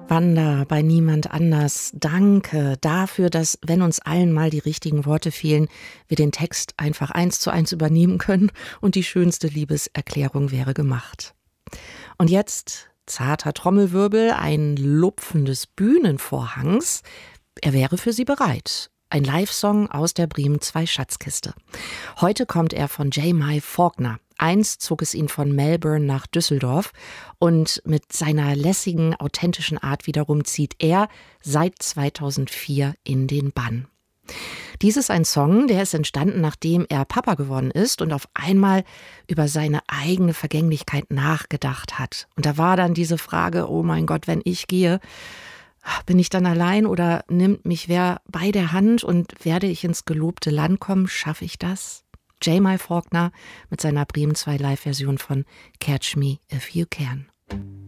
Wanda bei Niemand anders. Danke dafür, dass, wenn uns allen mal die richtigen Worte fehlen, wir den Text einfach 1:1 übernehmen können und die schönste Liebeserklärung wäre gemacht. Und jetzt zarter Trommelwirbel, ein Lupfen des Bühnenvorhangs. Er wäre für Sie bereit. Ein Live-Song aus der Bremen 2 Schatzkiste. Heute kommt er von J.M. Faulkner. Einst zog es ihn von Melbourne nach Düsseldorf und mit seiner lässigen, authentischen Art wiederum zieht er seit 2004 in den Bann. Dies ist ein Song, der ist entstanden, nachdem er Papa geworden ist und auf einmal über seine eigene Vergänglichkeit nachgedacht hat. Und da war dann diese Frage, oh mein Gott, wenn ich gehe, bin ich dann allein oder nimmt mich wer bei der Hand und werde ich ins gelobte Land kommen? Schaffe ich das? J.M. Faulkner mit seiner Bremen 2 Live-Version von Catch Me If You Can.